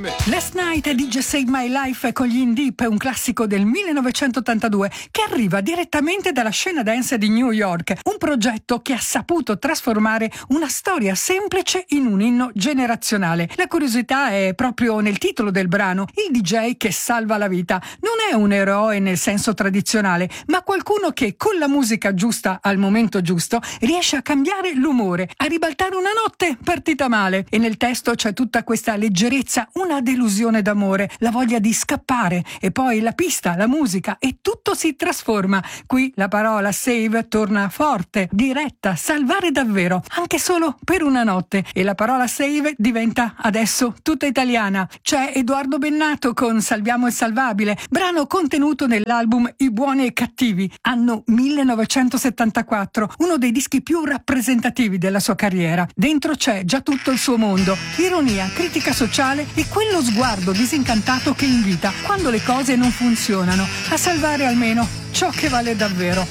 Last Night DJ Save My Life con gli In Deep, un classico del 1982 che arriva direttamente dalla scena dance di New York, un progetto che ha saputo trasformare una storia semplice in un inno generazionale. La curiosità è proprio nel titolo del brano, il DJ che salva la vita. Non è un eroe nel senso tradizionale, ma qualcuno che con la musica giusta al momento giusto riesce a cambiare l'umore, a ribaltare una notte partita male. E nel testo c'è tutta questa leggerezza, una delusione d'amore, la voglia di scappare, e poi la pista, la musica, e tutto si trasforma. Qui la parola save torna forte, diretta, salvare davvero, anche solo per una notte, e la parola save diventa adesso tutta italiana. C'è Edoardo Bennato con Salviamo il salvabile, brano contenuto nell'album I buoni e cattivi, anno 1974, uno dei dischi più rappresentativi della sua carriera. Dentro c'è già tutto il suo mondo, ironia, critica sociale e quello sguardo disincantato che invita, quando le cose non funzionano, a salvare almeno ciò che vale davvero.